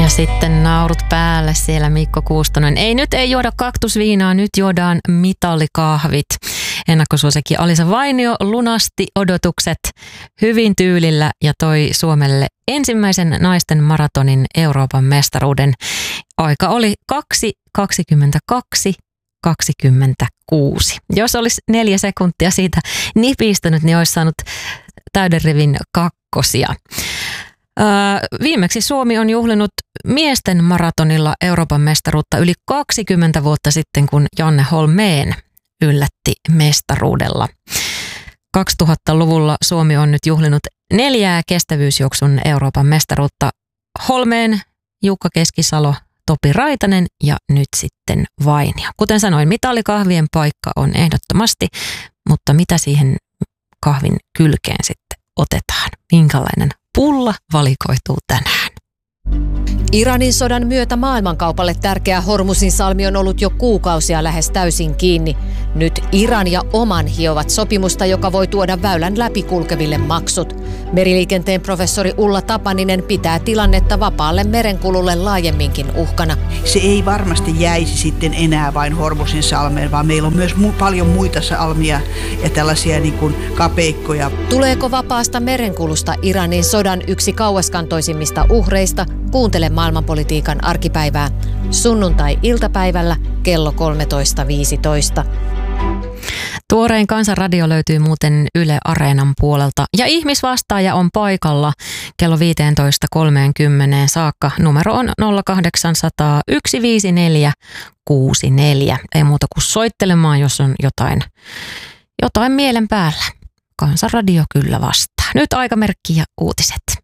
sitten naurut päälle siellä Mikko Kuustonen. Ei juoda kaktusviinaa, nyt juodaan mitallikahvit. Ennakkosuosikki Alisa Vainio lunasti odotukset hyvin tyylillä ja toi Suomelle ensimmäisen naisten maratonin Euroopan mestaruuden. Aika oli 2:22:26. Jos olisi 4 sekuntia siitä nipistänyt, niin olisi saanut täyden rivin kakkosia. Viimeksi Suomi on juhlinut miesten maratonilla Euroopan mestaruutta yli 20 vuotta sitten, kun Janne Holmén yllätti mestaruudella. 2000-luvulla Suomi on nyt juhlinut 4 kestävyysjuoksun Euroopan mestaruutta. Holmén, Jukka Keskisalo, Topi Raitanen ja nyt sitten Vainio. Kuten sanoin, mitallikahvien paikka on ehdottomasti, mutta mitä siihen kahvin kylkeen sitten otetaan? Minkälainen pulla valikoituu tänään? Iranin sodan myötä maailmankaupalle tärkeä Hormusin salmi on ollut jo kuukausia lähes täysin kiinni. Nyt Iran ja Oman hiovat sopimusta, joka voi tuoda väylän läpikulkeville maksut. Meriliikenteen professori Ulla Tapaninen pitää tilannetta vapaalle merenkululle laajemminkin uhkana. Se ei varmasti jäisi sitten enää vain Hormusin salmeen, vaan meillä on myös paljon muita salmia ja tällaisia niin kuin kapeikkoja. Tuleeko vapaasta merenkulusta Iranin sodan yksi kauaskantoisimmista uhreista? Kuuntele maailmanpolitiikan arkipäivää sunnuntai-iltapäivällä kello 13.15. Tuorein Kansanradio löytyy muuten Yle Areenan puolelta ja ihmisvastaaja on paikalla kello 15.30 saakka. Numero on 0800 154 64. Ei muuta kuin soittelemaan, jos on jotain mielen päällä. Kansanradio kyllä vastaa. Nyt aikamerkki ja uutiset.